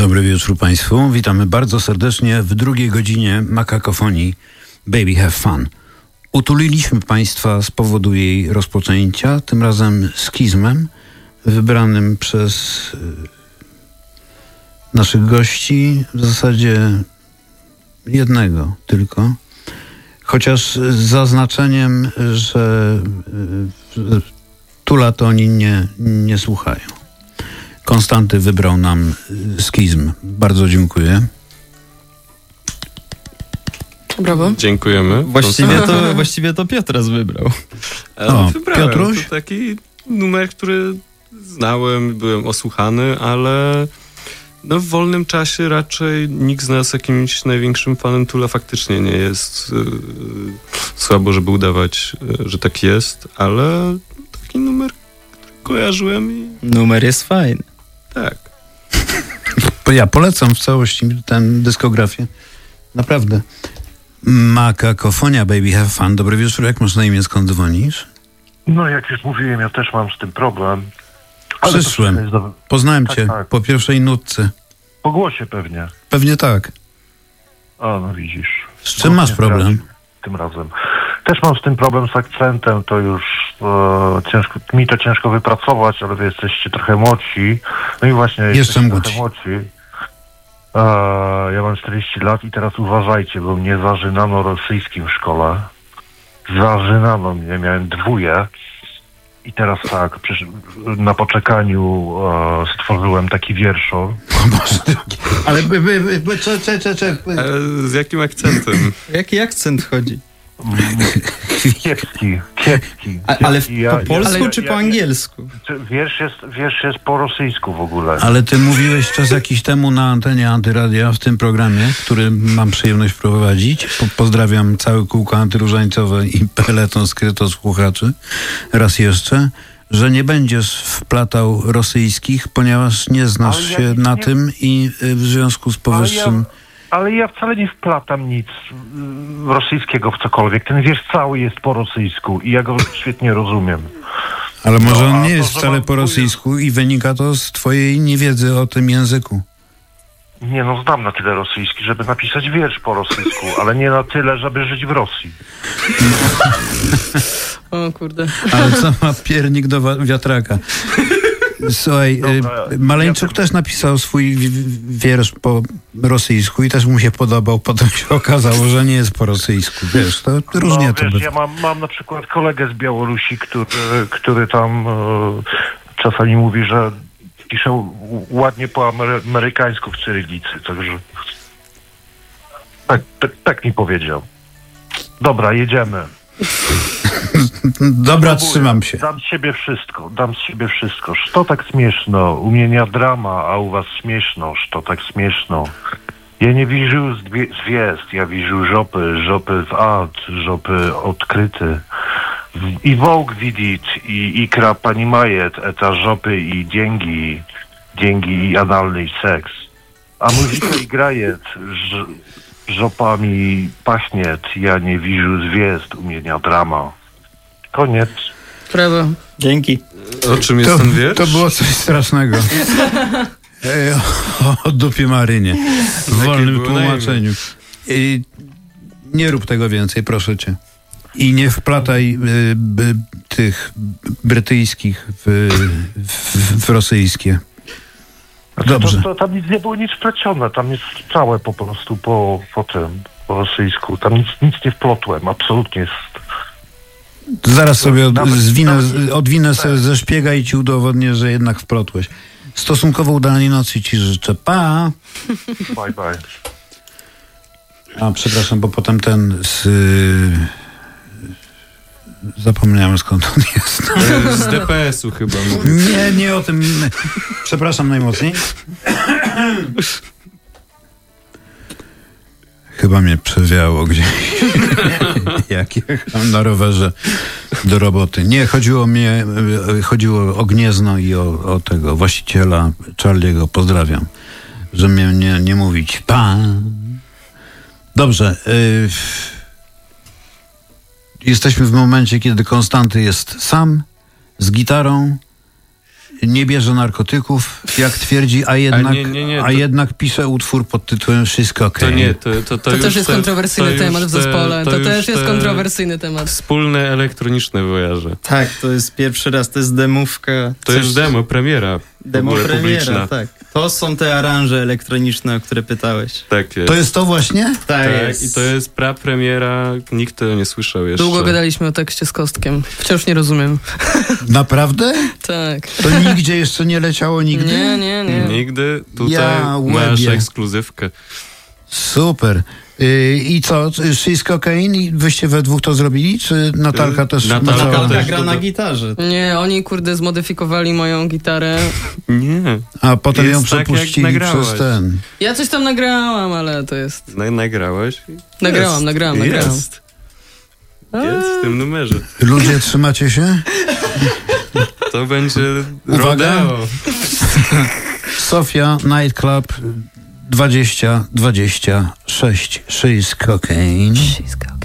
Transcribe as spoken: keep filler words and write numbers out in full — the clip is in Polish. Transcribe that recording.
Dobry wieczór Państwu. Witamy bardzo serdecznie w drugiej godzinie Makakofonii Baby Have Fun. Utuliliśmy Państwa z powodu jej rozpoczęcia, tym razem skizmem wybranym przez y, naszych gości, w zasadzie jednego tylko, chociaż z zaznaczeniem, że y, Tula to oni nie, nie słuchają. Konstanty wybrał nam skizm. Bardzo dziękuję. Brawo. Dziękujemy. Właściwie to, właściwie to Piotras wybrał. O, Wybrałem. Piotruś? To taki numer, który znałem, byłem osłuchany, ale no w wolnym czasie raczej nikt z nas jakimś największym fanem Tula faktycznie nie jest. Yy, słabo, żeby udawać, yy, że tak jest, ale taki numer, który kojarzyłem i Numer jest fajny. tak. Ja polecam w całości tę dyskografię. Naprawdę. Makakofonia Baby Have Fun. Dobry wieczór. Jak masz na imię? Skąd dzwonisz? No jak już mówiłem, ja też mam z tym problem. Ale Przyszłem. to jest do... Poznałem Tak, cię tak. po pierwszej nutce. Po głosie pewnie. Pewnie tak. O, no widzisz. Z czym masz problem? Tym razem. Też mam z tym problem z akcentem, to już e, ciężko, mi to ciężko wypracować, ale wy jesteście trochę młodsi. No i właśnie Jeszcze jesteście młodsi. trochę młodsi. E, ja mam czterdzieści lat i teraz uważajcie, bo mnie zażynano rosyjskim w szkole. Zażynano mnie, miałem dwóje. I teraz tak, przysz- na poczekaniu e, stworzyłem taki wierszol. Ale by, by, by, by, cze, cze, cze, cze. Ale z jakim akcentem? Jaki akcent chodzi? Kiepski, kiepski. A, ale w, Ja- po polsku ja- czy ja- po ja- angielsku? Wiersz jest, wiersz jest po rosyjsku w ogóle. Ale ty mówiłeś czas jakiś temu na antenie Antyradia w tym programie, który mam przyjemność prowadzić. Po, pozdrawiam całe kółko antyróżańcowe i peleton skryto słuchaczy. Raz jeszcze, że nie będziesz wplatał rosyjskich, ponieważ nie znasz Ale ja się nie- na nie- tym i y, w związku z powyższym... Ale ja wcale nie wplatam nic mm, rosyjskiego w cokolwiek. Ten wiersz cały jest po rosyjsku i ja go świetnie rozumiem. Ale może No, on a nie to, jest że wcale mam po dwóje- rosyjsku i wynika to z twojej niewiedzy o tym języku. Nie no, znam na tyle rosyjski, żeby napisać wiersz po rosyjsku, ale nie na tyle, żeby żyć w Rosji. O kurde. Ale co ma piernik do wa- wiatraka? Słuchaj, Dobra, y, Maleńczuk ja- też napisał swój wi- wi- wiersz po rosyjsku i też mu się podobał. Potem się okazało, że nie jest po rosyjsku. Wiesz, to różnie no, to wiesz, bywa. ja mam, mam na przykład kolegę z Białorusi, który, który tam e, czasami mówi, że pisze u- ładnie po amery- amerykańsku w cyrylicy, także tak, tak, tak mi powiedział. Dobra, jedziemy. Dobra, Próbuję. trzymam się. Dam z siebie wszystko, dam z siebie wszystko. Что tak śmieszno, u mnie nie drama, a u was śmieszno, что tak śmieszno. Ja nie widzę zwiest, ja widzę żopy, żopy w ad, żopy odkryty. I Vogue widzieć, i ikra понимает, это żopy i dzięgi, dzięgi i analny seks. A muzyka играет, ż, żopami pachnie, ja nie widzę zwiest, u mnie nie drama. Koniec. Brawo. Dzięki. O czym jest To, ten wiersz? to było coś strasznego. Ej, o, o dupie Marynie. W wolnym było tłumaczeniu. I nie rób tego więcej, proszę cię. I nie wplataj y, by, tych brytyjskich w, w, w rosyjskie. Dobrze. To, to, tam nic nie było nic wplecione, tam jest całe po prostu po, po tym, po rosyjsku. Tam nic, nic nie wplotłem, absolutnie jest. Zaraz sobie od, Nawet- zwinę, nawet- odwinę sobie ze szpiega i ci udowodnię, że jednak wplotłeś. Stosunkowo udanej nocy ci życzę. Pa! Bye bye. A, przepraszam, bo potem ten z... y, Zapomniałem, skąd on jest. Z D P S-u chyba mówię. Nie, nie o tym. Przepraszam najmocniej. Chyba mnie przewiało gdzieś. Jak jechałem na rowerze do roboty. Nie, chodziło mnie, chodziło o Gniezno i o, o tego właściciela Charlie'ego. Pozdrawiam. Że mnie nie, nie mówić pan. Dobrze. Y, jesteśmy w momencie, kiedy Konstanty jest sam z gitarą nie bierze narkotyków, jak twierdzi, a jednak, nie, nie, nie, a to- jednak pisze utwór pod tytułem Wszystko okej. To nie, to, to, to, To już też jest te, kontrowersyjny to już temat w te- zespole. To, już też jest te kontrowersyjny temat. Wspólne elektroniczne wojaże. Tak, to jest pierwszy raz, to jest demówka. To Coś- jest demo, premiera. Demo w ogóle premiera, publiczna. tak. To są te aranże elektroniczne, o które pytałeś. Tak jest. To jest to właśnie? Tak, Tak, i to jest prapremiera, nikt tego nie słyszał jeszcze. Długo gadaliśmy o tekście z Kostkiem. Wciąż nie rozumiem. Naprawdę? Tak. To nigdzie jeszcze nie leciało nigdy? Nie, nie, nie. Nigdy tutaj Ja masz łebie. ekskluzywkę. Super. Yy, I co? Wszystko kokain? I wyście we dwóch to zrobili? Czy Natalka Yy, też? Natalka musiała- Natalka też gra to- na gitarze. Nie, oni kurde zmodyfikowali moją gitarę. Nie, A potem Jest ją tak, jak przepuścili nagrałaś. przez ten. Ja coś tam nagrałam, ale to jest... Na, nagrałeś? Nagrałam, Jest. nagrałam, nagrałam. Jest. Jest w tym numerze. Ludzie, trzymacie się? To będzie Uwaga. rodeo. Sofia Nightclub dwadzieścia dwadzieścia sześć. She's cocaine. Wszystko.